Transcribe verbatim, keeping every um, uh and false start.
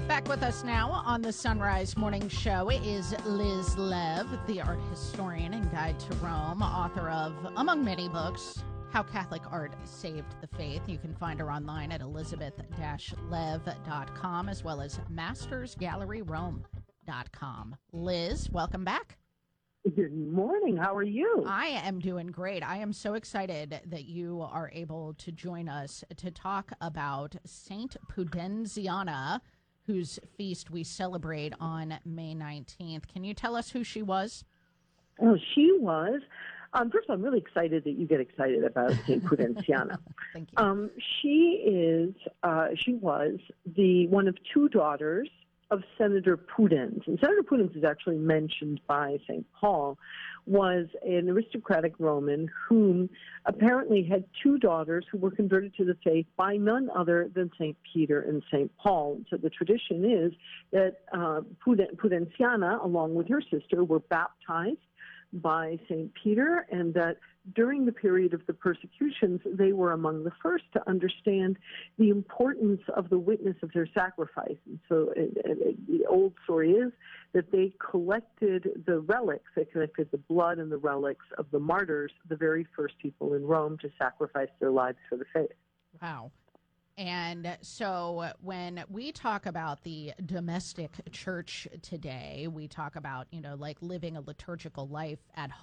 Back with us now on the Sunrise Morning Show is Liz Lev, the art historian and guide to Rome, author of, among many books, How Catholic Art Saved the Faith. You can find her online at elizabeth dash lev dot com as well as masters gallery rome dot com. Liz, welcome back. Good morning. How are you? I am doing great. I am so excited that you are able to join us to talk about Saint Pudenziana, whose feast we celebrate on May nineteenth. Can you tell us who she was? Oh, she was. Um, first of all, I'm really excited that you get excited about Saint Pudenziana. Thank you. Um, she is. Uh, she was the one of two daughters of Senator Pudens, and Senator Pudens is actually mentioned by Saint Paul. Was an aristocratic Roman whom apparently had two daughters who were converted to the faith by none other than Saint Peter and Saint Paul. So the tradition is that uh, Pudenziana, along with her sister, were baptized by Saint Peter, and that during the period of the persecutions, they were among the first to understand the importance of the witness of their sacrifice. And so it, it, the old story is that they collected the relics, they collected the blood and the relics of the martyrs, the very first people in Rome to sacrifice their lives for the faith. Wow. And so when we talk about the domestic church today, we talk about, you know, like living a liturgical life at home.